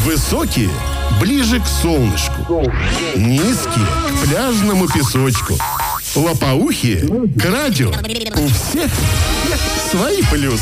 Высокие – ближе к солнышку. Низкие – к пляжному песочку. Лопоухие – к радио. У всех свои плюсы.